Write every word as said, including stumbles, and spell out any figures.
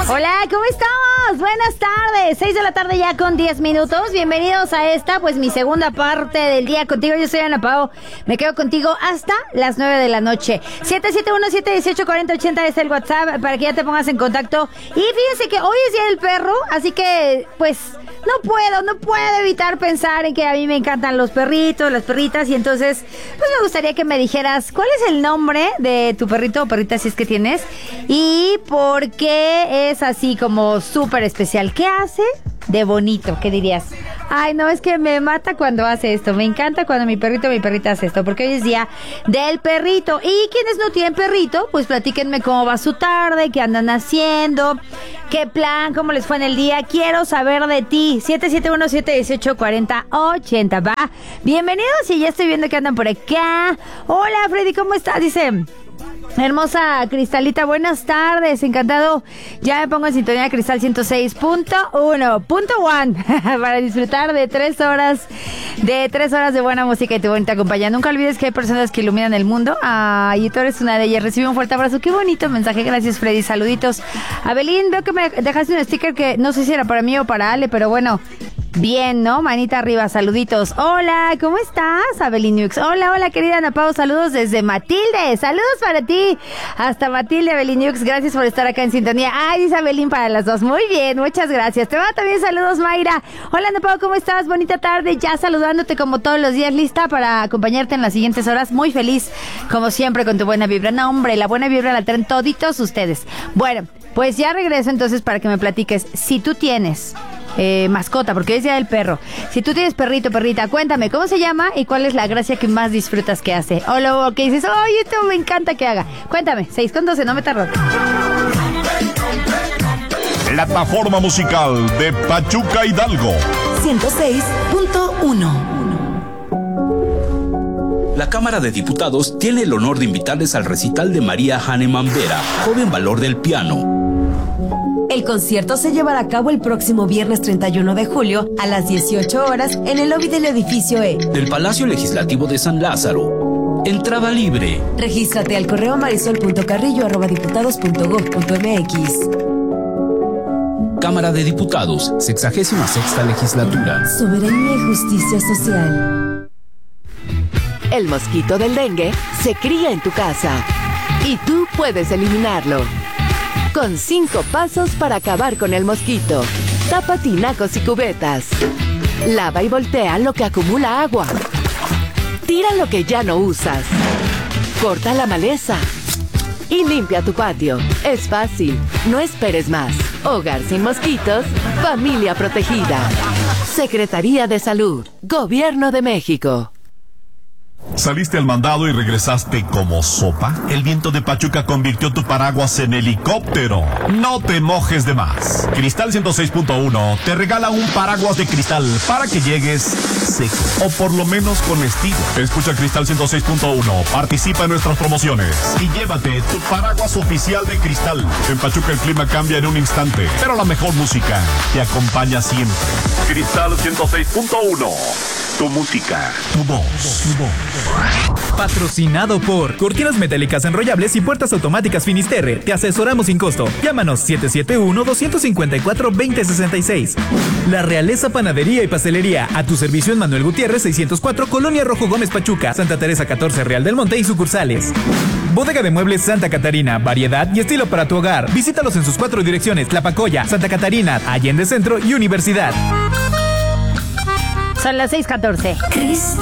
Hola, ¿cómo estamos? Buenas tardes, seis de la tarde ya con diez minutos. Bienvenidos a esta, pues mi segunda parte del día contigo. Yo soy Ana Pao, me quedo contigo hasta las nueve de la noche. siete siete uno, siete uno ocho, cuatro cero ocho cero es el WhatsApp para que ya te pongas en contacto. Y fíjense que hoy es Día del Perro, así que pues no puedo, no puedo evitar pensar en que a mí me encantan los perritos, las perritas. Y entonces, pues me gustaría que me dijeras cuál es el nombre de tu perrito o perrita, si es que tienes, y por qué es así como súper especial. ¿Qué hace de bonito? ¿Qué dirías? Ay, no, es que me mata cuando hace esto. Me encanta cuando mi perrito o mi perrita hace esto, porque hoy es Día del Perrito. Y quienes no tienen perrito, pues platíquenme cómo va su tarde, qué andan haciendo, qué plan, cómo les fue en el día. Quiero saber de ti. siete siete uno, siete uno ocho, cuatro cero ocho cero, va. Bienvenidos, y ya estoy viendo que andan por acá. Hola, Freddy, ¿cómo estás? Dice... Hermosa Cristalita, buenas tardes, encantado. Ya me pongo en sintonía de Cristal ciento seis punto uno para disfrutar de tres horas de tres horas de buena música y tu bonita compañía. Nunca olvides que hay personas que iluminan el mundo. Ay, y tú eres una de ellas. Recibe un fuerte abrazo. Qué bonito mensaje. Gracias, Freddy. Saluditos. Abelín, veo que me dejaste un sticker que no sé si era para mí o para Ale, pero bueno. Bien, ¿no? Manita arriba, saluditos. Hola, ¿cómo estás, Abelín Nux? Hola, hola, querida Ana Pao, saludos desde Matilde. Saludos para ti. Hasta Matilde, Abelín Nux, gracias por estar acá en sintonía. Ay, dice Abelín para las dos. Muy bien, muchas gracias. Te va también saludos, Mayra. Hola, Ana Pao, ¿cómo estás? Bonita tarde, ya saludándote como todos los días, lista para acompañarte en las siguientes horas. Muy feliz, como siempre, con tu buena vibra. No, hombre, la buena vibra la traen toditos ustedes. Bueno, pues ya regreso entonces para que me platiques. Si tú tienes... Eh, mascota, porque es Día del Perro. Si tú tienes perrito, perrita, cuéntame cómo se llama y cuál es la gracia que más disfrutas que hace. O lo que dices, oye, esto me encanta que haga. Cuéntame, seis con doce, no me tardo. Plataforma musical de Pachuca Hidalgo ciento seis punto uno. La Cámara de Diputados tiene el honor de invitarles al recital de María Hahnemann Vera, joven valor del piano. El concierto se llevará a cabo el próximo viernes treinta y uno de julio a las dieciocho horas en el lobby del edificio E del Palacio Legislativo de San Lázaro. Entrada libre. Regístrate al correo marisol punto carrillo arroba diputados punto gob punto mx. Cámara de Diputados, sexagésima sexta legislatura. Soberanía y justicia social. El mosquito del dengue se cría en tu casa y tú puedes eliminarlo. Con cinco pasos para acabar con el mosquito. Tapa tinacos y cubetas. Lava y voltea lo que acumula agua. Tira lo que ya no usas. Corta la maleza. Y limpia tu patio. Es fácil. No esperes más. Hogar sin mosquitos. Familia protegida. Secretaría de Salud. Gobierno de México. ¿Saliste al mandado y regresaste como sopa? El viento de Pachuca convirtió tu paraguas en helicóptero. No te mojes de más. Cristal ciento seis punto uno te regala un paraguas de cristal para que llegues seco, o por lo menos con estilo. Escucha Cristal ciento seis punto uno, participa en nuestras promociones y llévate tu paraguas oficial de Cristal. En Pachuca el clima cambia en un instante, pero la mejor música te acompaña siempre. Cristal ciento seis punto uno. Tu música, tu voz, tu voz. Patrocinado por Cortinas Metálicas Enrollables y Puertas Automáticas Finisterre. Te asesoramos sin costo. Llámanos siete siete uno, dos cinco cuatro, dos cero seis seis. La Realeza Panadería y Pastelería. A tu servicio en Manuel Gutiérrez seiscientos cuatro, Colonia Rojo Gómez Pachuca, Santa Teresa catorce, Real del Monte y sucursales. Bodega de Muebles Santa Catarina. Variedad y estilo para tu hogar. Visítalos en sus cuatro direcciones: Tlapacoya, Santa Catarina, Allende Centro y Universidad. Son las seis catorce.